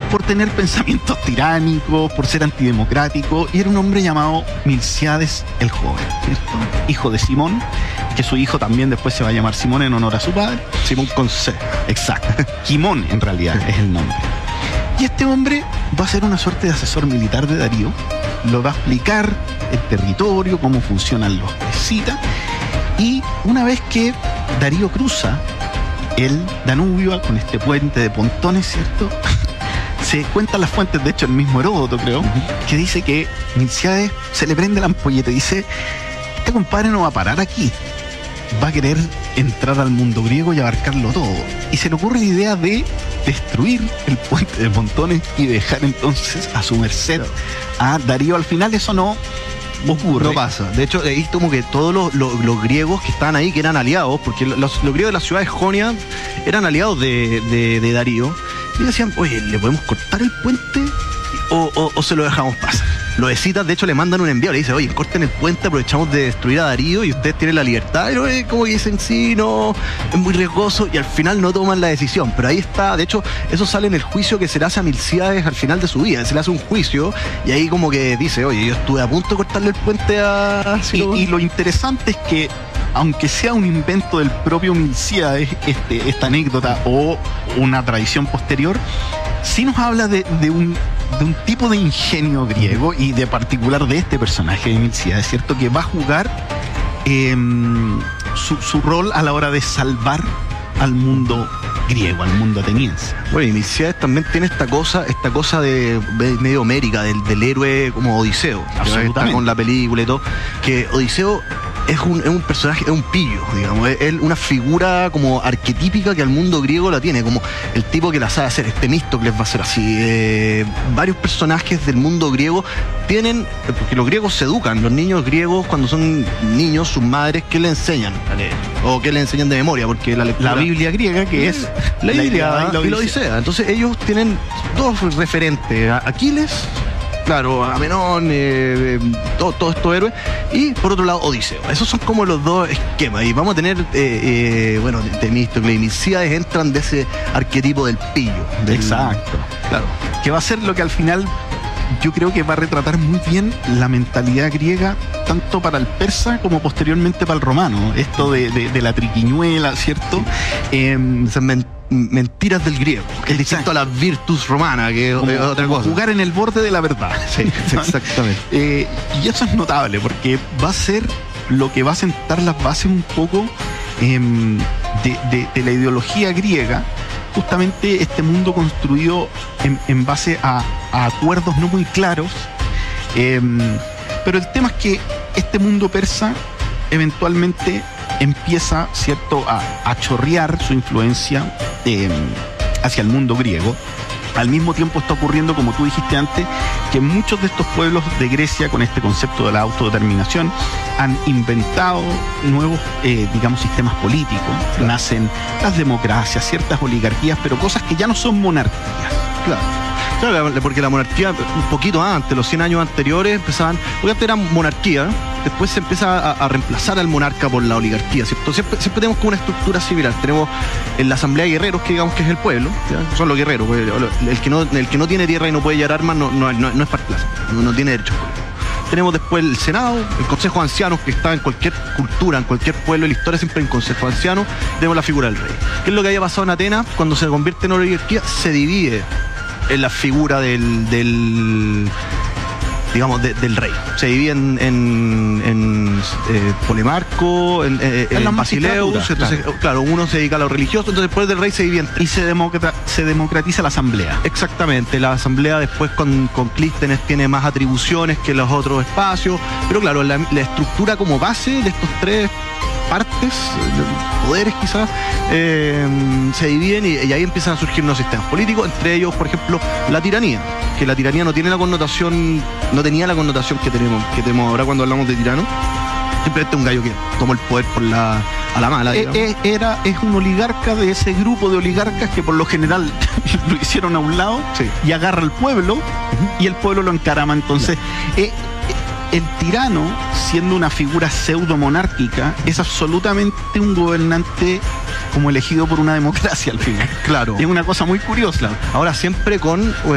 por tener pensamientos tiránicos, por ser antidemocrático, y era un hombre llamado Milcíades el Joven, ¿cierto? Hijo de Simón, que su hijo también después se va a llamar Simón en honor a su padre. Simón con C. Exacto. Quimón, en realidad, es el nombre. Y este hombre va a ser una suerte de asesor militar de Darío, lo va a explicar el territorio, cómo funcionan los escitas, y una vez que Darío cruza el Danubio con este puente de pontones, ¿cierto? Se cuentan las fuentes, de hecho el mismo Heródoto, creo, que dice que Milcíades se le prende la ampolleta y dice: este compadre no va a parar aquí, va a querer entrar al mundo griego y abarcarlo todo. Y se le ocurre la idea de destruir el puente de pontones y dejar entonces a su merced a Darío. Al final eso no ocurre. No pasa. De hecho, es como que todos los griegos que estaban ahí, que eran aliados, porque los griegos de la ciudad de Jonia eran aliados de Darío, y decían: oye, ¿le podemos cortar el puente o se lo dejamos pasar? Los escitas, de hecho, le mandan un envío, le dicen: oye, corten el puente, aprovechamos de destruir a Darío y ustedes tienen la libertad. Pero como que dicen: sí, no, es muy riesgoso, y al final no toman la decisión. Pero ahí está, de hecho, eso sale en el juicio que se le hace a Milcíades al final de su vida. Se le hace un juicio y ahí como que dice: oye, yo estuve a punto de cortarle el puente a... Y lo interesante es que, aunque sea un invento del propio Milcíades, esta anécdota, o una tradición posterior, sí nos habla de un tipo de ingenio griego, y de particular de este personaje de Milcíades, ¿cierto? Que va a jugar su rol a la hora de salvar al mundo griego, al mundo ateniense. Bueno, y Milcíades también tiene esta cosa de medio homérica, del héroe como Odiseo. Absolutamente. Está con la película y todo, que Odiseo es un personaje, es un pillo, digamos, es una figura como arquetípica que al mundo griego la tiene, como el tipo que la sabe hacer. Temístocles va a ser así. Varios personajes del mundo griego tienen, porque los griegos se educan, los niños griegos cuando son niños, sus madres, ¿qué le enseñan a leer? O ¿qué le enseñan de memoria? Porque la Biblia griega, que es la Ilíada y la Odisea. Entonces ellos tienen dos referentes: Aquiles, claro, Agamenón, todos estos héroes, y por otro lado Odiseo. Esos son como los dos esquemas, y vamos a tener bueno, Temístocles y Milcíades entran de ese arquetipo del pillo. Exacto. Claro. Que va a ser lo que al final yo creo que va a retratar muy bien la mentalidad griega, tanto para el persa como posteriormente para el romano. Esto de la triquiñuela, ¿cierto? Esas mentiras del griego, que es distinto a la virtus romana, que es otra cosa. Jugar en el borde de la verdad. Sí, exactamente. Y eso es notable, porque va a ser lo que va a sentar las bases un poco de la ideología griega, justamente este mundo construido en base a acuerdos no muy claros. Pero el tema es que este mundo persa eventualmente empieza, ¿cierto?, a chorrear su influencia hacia el mundo griego. Al mismo tiempo está ocurriendo, como tú dijiste antes, que muchos de estos pueblos de Grecia, con este concepto de la autodeterminación, han inventado nuevos, digamos, sistemas políticos. Claro. Nacen las democracias, ciertas oligarquías, pero cosas que ya no son monarquías. Claro. Claro, porque la monarquía, un poquito antes, los 100 años anteriores, empezaban, porque antes era monarquía, después se empieza a reemplazar al monarca por la oligarquía, ¿cierto? Siempre tenemos como una estructura similar. Tenemos en la asamblea de guerreros, que digamos que es el pueblo, ¿ya? Son los guerreros, el que no tiene tierra y no puede llevar armas no es parte de la asamblea, no tiene derechos políticos. Tenemos después el Senado, el Consejo de Ancianos, que está en cualquier cultura, en cualquier pueblo de la historia, siempre hay un Consejo de Ancianos. Tenemos la figura del rey. ¿Qué es lo que había pasado en Atenas? Cuando se convierte en oligarquía, se divide en la figura del rey. Se divide en Polemarco, en Basileus. Entonces, claro, uno se dedica a lo religioso, entonces después del rey se divide en tres. Y se democratiza la asamblea. Exactamente, la asamblea después con Clístenes tiene más atribuciones que los otros espacios, pero claro, la estructura como base de estos tres partes, poderes quizás, se dividen y ahí empiezan a surgir unos sistemas políticos, entre ellos, por ejemplo, la tiranía, que la tiranía no tenía la connotación que tenemos ahora cuando hablamos de tirano. Simplemente un gallo que tomó el poder a la mala, digamos. Es un oligarca de ese grupo de oligarcas que por lo general lo hicieron a un lado, sí, y agarra al pueblo, y el pueblo lo encarama. Entonces, el tirano, siendo una figura pseudo-monárquica, es absolutamente un gobernante como elegido por una democracia al final. Claro. Es una cosa muy curiosa. Ahora siempre con